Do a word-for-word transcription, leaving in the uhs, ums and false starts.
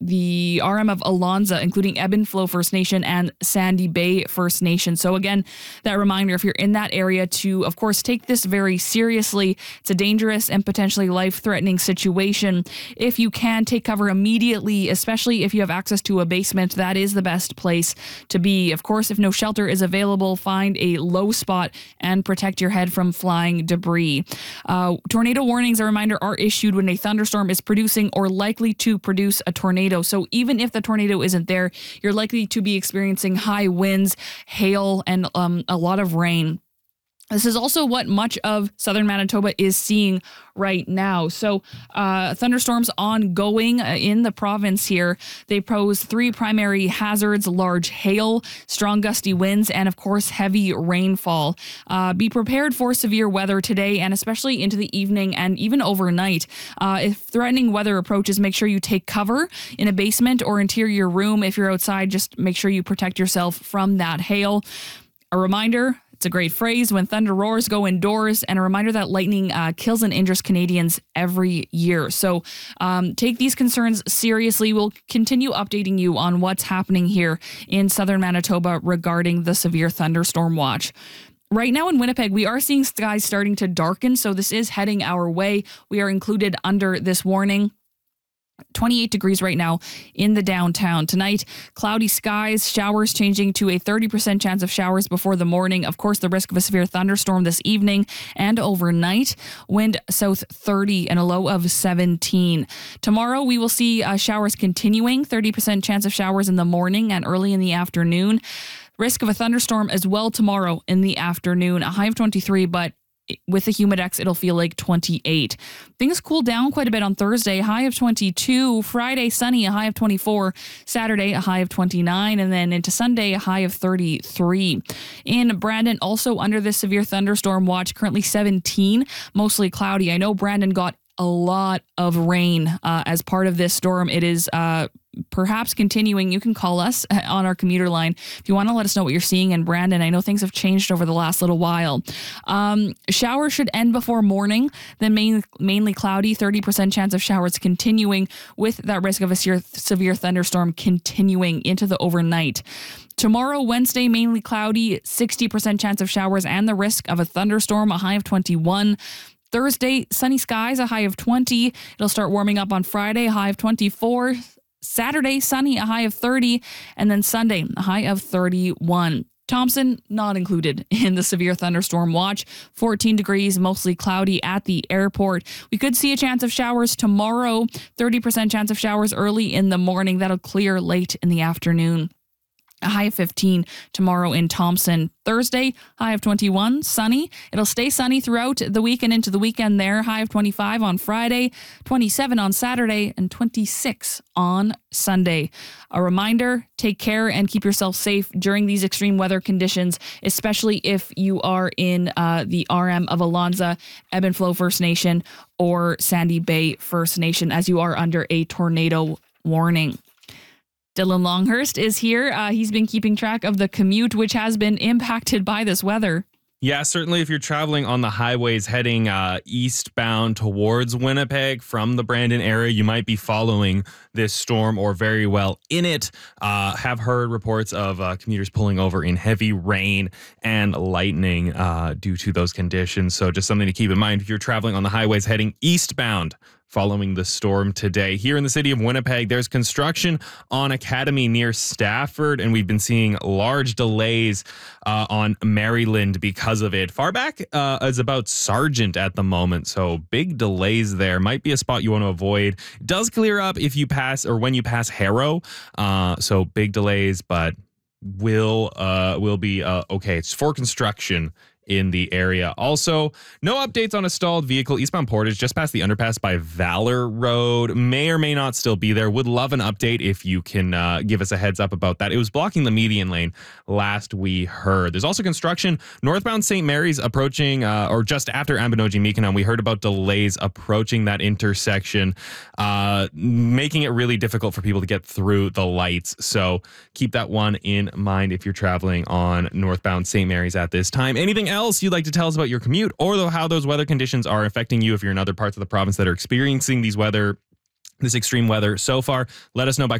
the R M of Alonza, including Ebb and Flow First Nation and Sandy Bay First Nation. So again, that reminder, if you're in that area, to, of course, take this very seriously. It's a dangerous and potentially life-threatening situation. If you can, take cover immediately, especially if you have access to a basement. That is the best place to be. Of course, if no shelter is available, find a low spot and protect your head from flying debris. Uh, tornado warnings, a reminder, are issued when a thunderstorm is producing or likely to produce a tornado. So even if the tornado isn't there, you're likely to be experiencing high winds, hail, and um, a lot of rain. This is also what much of southern Manitoba is seeing right now. So uh, thunderstorms ongoing in the province here. They pose three primary hazards: large hail, strong gusty winds, and of course, heavy rainfall. Uh, be prepared for severe weather today and especially into the evening and even overnight. Uh, if threatening weather approaches, make sure you take cover in a basement or interior room. If you're outside, just make sure you protect yourself from that hail. A reminder, it's a great phrase: when thunder roars, go indoors. And a reminder that lightning uh, kills and injures Canadians every year. So um, take these concerns seriously. We'll continue updating you on what's happening here in southern Manitoba regarding the severe thunderstorm watch. Right now in Winnipeg, we are seeing skies starting to darken, so this is heading our way. We are included under this warning. twenty-eight degrees right now in the downtown. Tonight, cloudy skies, showers changing to a thirty percent chance of showers before the morning. Of course, the risk of a severe thunderstorm this evening and overnight. Wind south thirty and a low of seventeen. Tomorrow, we will see uh, showers continuing, thirty percent chance of showers in the morning and early in the afternoon. Risk of a thunderstorm as well tomorrow in the afternoon. A high of twenty-three, but with the Humidex, it'll feel like twenty-eight. Things cool down quite a bit on Thursday, high of twenty-two. Friday, sunny, a high of twenty-four. Saturday, a high of twenty-nine. And then into Sunday, a high of thirty-three. In Brandon, also under this severe thunderstorm watch, currently seventeen, mostly cloudy. I know Brandon got a lot of rain uh, as part of this storm. It is uh, perhaps continuing. You can call us on our commuter line if you want to let us know what you're seeing in Brandon. I know things have changed over the last little while. Um, showers should end before morning, then main, mainly cloudy, thirty percent chance of showers continuing, with that risk of a severe, severe thunderstorm continuing into the overnight. Tomorrow, Wednesday, mainly cloudy, sixty percent chance of showers and the risk of a thunderstorm, a high of twenty-one. Thursday, sunny skies, a high of twenty. It'll start warming up on Friday, a high of twenty-four. Saturday, sunny, a high of thirty. And then Sunday, a high of thirty-one. Thompson, not included in the severe thunderstorm watch. fourteen degrees, mostly cloudy at the airport. We could see a chance of showers tomorrow. thirty percent chance of showers early in the morning. That'll clear late in the afternoon. A high of fifteen tomorrow in Thompson. Thursday, high of twenty-one, sunny. It'll stay sunny throughout the week and into the weekend there. High of twenty-five on Friday, twenty-seven on Saturday, and twenty-six on Sunday. A reminder, take care and keep yourself safe during these extreme weather conditions, especially if you are in uh, the R M of Alonza, Ebb and Flow First Nation, or Sandy Bay First Nation, as you are under a tornado warning. Dylan Longhurst is here. Uh, he's been keeping track of the commute, which has been impacted by this weather. Yeah, certainly if you're traveling on the highways heading uh, eastbound towards Winnipeg from the Brandon area, you might be following this storm or very well in it. Uh, have heard reports of uh, commuters pulling over in heavy rain and lightning uh, due to those conditions. So just something to keep in mind if you're traveling on the highways heading eastbound following the storm today. Here in the city of Winnipeg, there's construction on Academy near Stafford, and we've been seeing large delays uh, on Maryland because of it. Far back uh, is about Sargent at the moment, so big delays there. Might be a spot you want to avoid. It does clear up if you pass or when you pass Harrow, uh, so big delays, but will uh, will be uh, okay. It's for construction in the area. Also, no updates on a stalled vehicle eastbound Portage just past the underpass by Valor Road. May or may not still be there. Would love an update if you can uh, give us a heads up about that. It was blocking the median lane last we heard. There's also construction northbound Saint Mary's approaching uh, or just after Ambanoji-Meekanong. We heard about delays approaching that intersection, uh, making it really difficult for people to get through the lights. So keep that one in mind if you're traveling on northbound Saint Mary's at this time. Anything else else you'd like to tell us about your commute, or though how those weather conditions are affecting you if you're in other parts of the province that are experiencing these weather, this extreme weather so far, let us know by